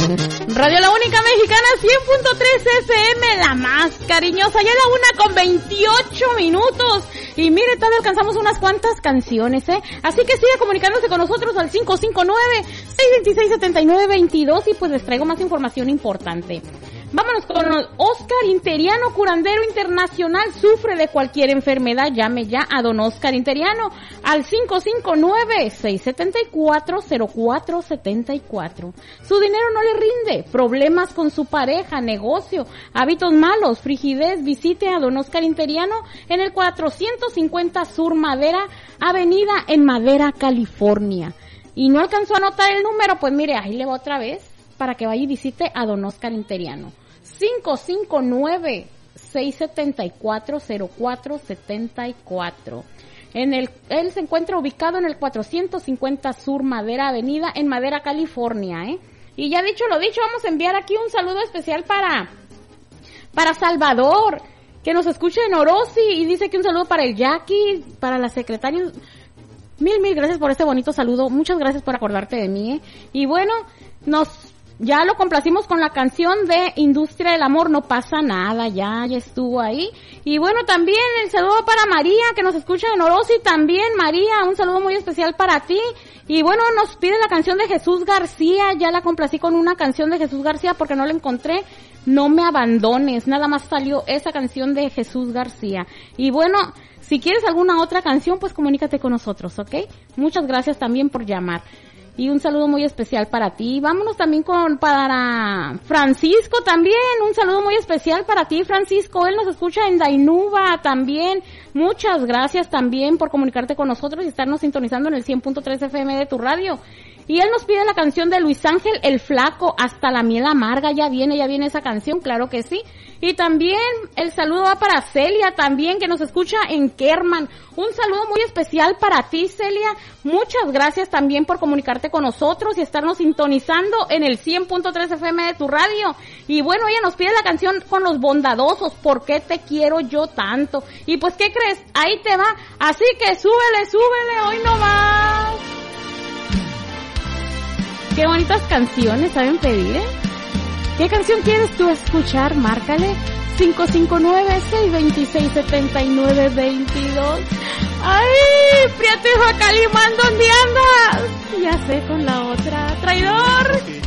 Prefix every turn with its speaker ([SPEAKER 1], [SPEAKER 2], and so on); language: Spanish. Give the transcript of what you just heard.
[SPEAKER 1] Radio La Única Mexicana 100.3 FM, la más cariñosa, ya la 1:28. Y mire, todavía alcanzamos unas cuantas canciones, Así que siga comunicándose con nosotros al 559-626-7922 y pues les traigo más información importante. Vámonos con Oscar Interiano, curandero internacional, sufre de cualquier enfermedad, llame ya a don Oscar Interiano al 559-674-0474. Su dinero no le rinde, problemas con su pareja, negocio, hábitos malos, frigidez, visite a don Oscar Interiano en el 450 Sur Madera Avenida en Madera, California. Y no alcanzó a anotar el número, pues mire, ahí le va otra vez, para que vaya y visite a don Oscar Interiano. 559-674-0474. Él se encuentra ubicado en el 450 Sur Madera Avenida en Madera, California, Y ya dicho lo dicho, vamos a enviar aquí un saludo especial para Salvador, que nos escucha en Orosi, y dice que un saludo para el Jackie, para la secretaria. Mil gracias por este bonito saludo, muchas gracias por acordarte de mí, Y bueno, ya lo complacimos con la canción de Industria del Amor, no pasa nada, ya estuvo ahí. Y bueno, también el saludo para María, que nos escucha en Orosi también. María, un saludo muy especial para ti. Y bueno, nos pide la canción de Jesús García, ya la complací con una canción de Jesús García porque no la encontré. No me abandones, nada más salió esa canción de Jesús García. Y bueno, si quieres alguna otra canción, pues comunícate con nosotros, ¿ok? Muchas gracias también por llamar. Y un saludo muy especial para ti. Vámonos también para Francisco también. Un saludo muy especial para ti, Francisco. Él nos escucha en Dainuba también. Muchas gracias también por comunicarte con nosotros y estarnos sintonizando en el 100.3 FM de tu radio. Y él nos pide la canción de Luis Ángel el Flaco, Hasta la miel amarga. Ya viene esa canción, claro que sí. Y también el saludo va para Celia también, que nos escucha en Kerman. Un saludo muy especial para ti, Celia. Muchas gracias también por comunicarte con nosotros y estarnos sintonizando en el 100.3 FM de tu radio. Y bueno, ella nos pide la canción con Los Bondadosos, ¿Por qué te quiero yo tanto? Y pues, ¿qué crees? Ahí te va. Así que súbele, hoy no más. Qué bonitas canciones saben pedir, ¿Qué canción quieres tú escuchar? Márcale 559-626-7922. ¡Ay, Prieto Hijo de Calimán, ¿dónde andas? Ya sé, con la otra. ¡Traidor!